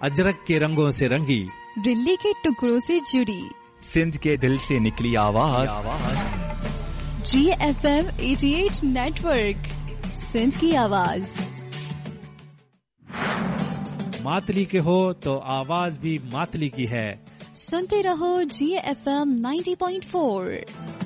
अजरक के रंगों से रंगी, दिल्ली के टुकड़ों से जुड़ी, सिंध के दिल से निकली आवाज, GFM 88 नेटवर्क, सिंध की आवाज। मातली के हो तो आवाज भी मातली की है। सुनते रहो GFM 90.4।